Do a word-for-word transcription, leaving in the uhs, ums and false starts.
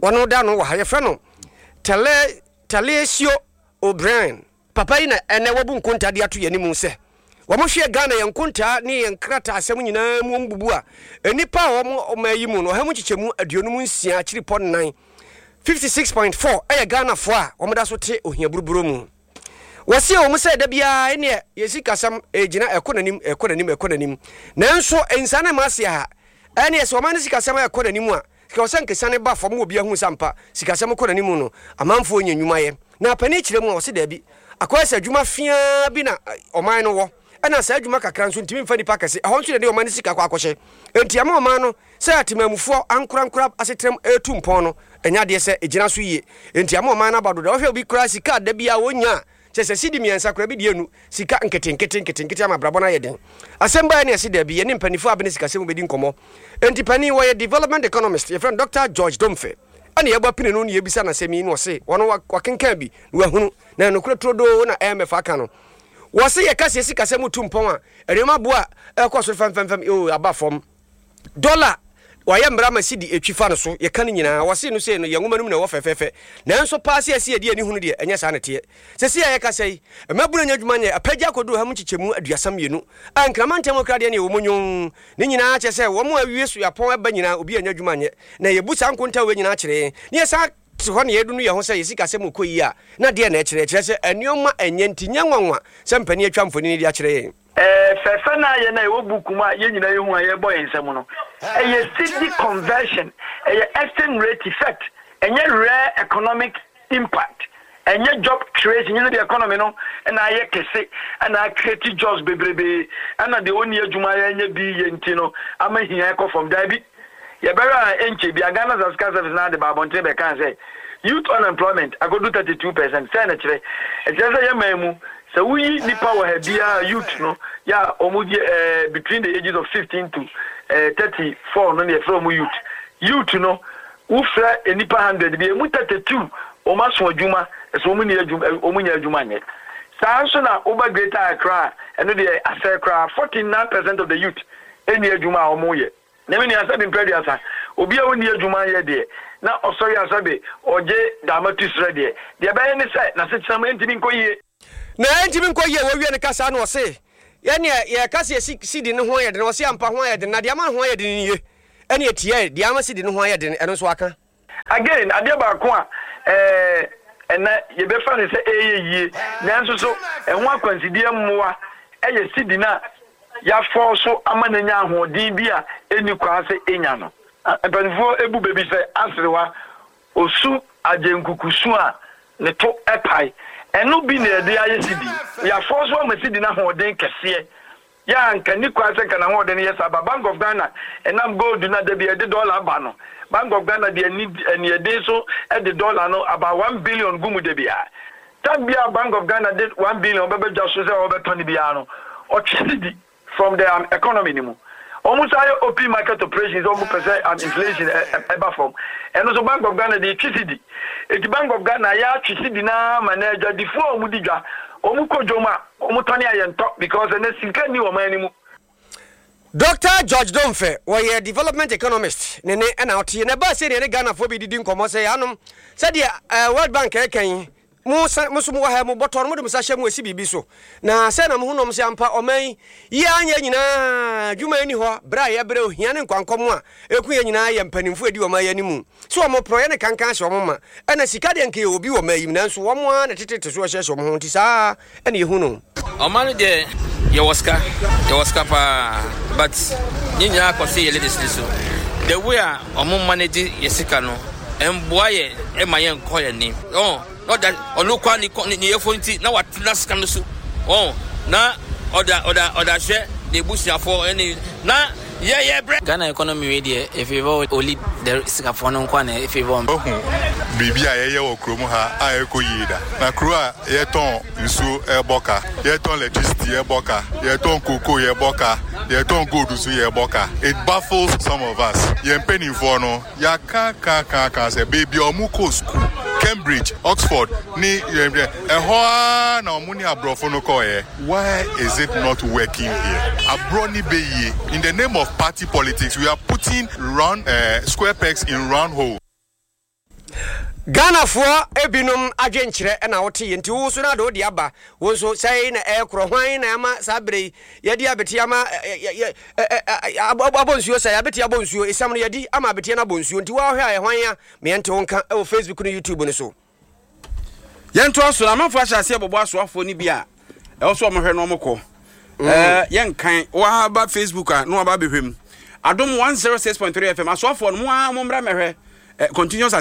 Wano da no wa ha ye frɛ no tele Talesio O'Brien papa ina ene wabu nkonta de ato yanimu se wo mo hwe Ghana ye nkonta ne ye nkrata asem nyina mu mbubu a enipa wo mo omayimu no ha mu chichemu aduonum nsia chiri pon nine fifty-six point four eye Ghana fo a wo mo da so te ohia buruburo mu wose wo mo se da bia ene yesi kasam ejina ekonanim ekonanim ekonanim nanso ensane maase ha ene se wo man sikasam ekonanim a sika osanke sane ba fo mo obi ahu sampa sikasam ekonanim no amanfo onyanwuma ye na pani chire mu a wose da bi akwasa adwuma fia bi na oman no wo ana sa adwuma kakra nso ntimi mfa nipa kase ehon so de oman sika kwa akwhye entiama oman no sa atimamufo ankura nkura asetrem etu mpon no enya de se ejina so yie entiama oman na bado da wo hwe obi kura sika da bia wonya chese sidi miensa kura bi de enu sika nkete nkete nkete nkete ama brabo na yeden asemba ne sidi bi ye ne mpanifo abene sika semu bedi nkomo entipani wo ye development economist your friend Doctor George Domfe ani yeba pine no ne yebisa na semi no se wono wakenkan bi wa hunu na no kura trodo na M F aka no wo se ye kase sika semu tumpon a erema boa ekoso fam fam fam o abafom dollar waya mbrama sidi etwifa no so ye kan nyina wo se no se no ye ngoma num na wo fefefe nanso paase ase ade ani hunu de enya sa na te se se ye kase mabuna nyadwuma nye apagya kodo ha mu chichemu aduasam yenu ankramantem okrade ne wo monyon ne nyina che se wo mo awie so yapon aba nyina obi anyadwuma nye na ye busa nkonta we nyina kire ne sa ho ne yedu no ye ho se yesi kase mu koyi a na de na kire kire se anioma enyanti nyanwanwa se mpani atwa mfoni ne de kire eh fefa na ye na wo bukuma ye nyina ye hu a ye boy ensem no eh city conversion eh exchange rate effect enye rare economic impact enye job creation in the economy no na ye kese na create jobs bebrebe na de oni adwuma ye nya bi ye nti no amahia ko from there bi ye bera enche bi Ghana Zaska service na de babonte be kan say youth unemployment agodo thirty-two percent say na kire e say ye mamu so we nipa wa bia youth no ya omuji eh between the ages of fifteen to uh, thirty-four no ne from youth youth no ufra enipa one hundred bi emu thirty-two o ma so adwuma so mu ne adwuma o mu nya adwuma nye saa so na over Greater Accra eno de Accra forty-nine percent of the youth eni adwuma o mu ye na me ni asabi mpedi asa obi a woni adwuma ye de na osori asabe oje damatus ready de be ni say na se chama ntimi nkoye na ntimi nkoye wo wie ne kasa na o se yani ye kasa sidi ne ho ye de no se ampa ho ye de na de ama ho ye de ni ye ene etie de ama sidi ne ho ye de eno so aka again ade ba ko a eh ena ye be fa ne se eyeye nanso so ehun akwansidie mmoa eye sidi na ya force ama na nya ahodin bi a eni kwa se enya no ebanfo ebu bebi se asrewa osu ajenkukusu a ne to epai eno bi na de aye sidi ya force ama sidi na ahodin kese ya anka ni kwa se kana ahodin yes aba Bank of Ghana enam gold na de bi e de dollar ba no Bank of Ghana de need eni e de so e de dollar no about one billion gumu de bia tabia Bank of Ghana did one billion bebe just so say obeton bia no o chisidi from the um, economy nimu almost high open market operations almost percent um, inflation ever from and also Bank of Ghana the chisidi the Bank of Ghana ya chisidi na manager the four omu dija omu kojoma omu tani ayento because ene sinka ni o manimu. Doctor George Domfe was a development economist nene na otie na ba se ne Ghana fo bi didi nkomo se anom se de World Bank ekan mu musu mu ha mu botor mu de musa hye mu esi bibi so na se na mu hunom se ampa oman yi anya nyina dwuma ni ho bra ya bra ohia ne nkwankom a eku ya nyina ya mpanimfo edi oman ya ni mu so omo proye ne kankan hye omo ma na sika de nke obi oman yi na so omo a na tetete so hye hye omo ho ntisa ene ye hunom oman de Yawaska, Yawaska pa, but Ninya can see a little so. The way a mom manage Yesikano, and boy, and my young coy name. Oh, not that, or no quantity near forty, now what last can do. Oh, now, or that, or that, or that share, the bush for any. Now, yeah, yeah, break. Ghana economy radio, if you vote, only there is a phone on one, if you want. Bibi aye wo kromu ha aye ko yida na kro a ye ton nsu e boka ye ton electricity e boka ye ton cocoa ye boka ye ton gold su ye boka it baffles some of us ye penifo no ya ka ka ka ka say baby omu ko school Cambridge Oxford ni e ho na omu ni abrofo no ko ye why is it not working here abroni beye in the name of party politics we are putting round uh, square pegs in round holes. Ghana for ebinum adwenkyere na wote yenti wo so na do de aba wo so sai na ekro hwan na ama sabre yedi abeti ama abonsuo sai abeti abonsuo isam no yedi ama abeti na abonsuo nti wo hwe a hwan ya me ente wonka e Facebook no YouTube no so yento aso na mafo ahyase bobo asoafo ni bia e wo so omhwe no omko eh yenkan wa ba Facebook a no ba behwem adom one oh six point three F M asoafo no mo amomra mehwe continuous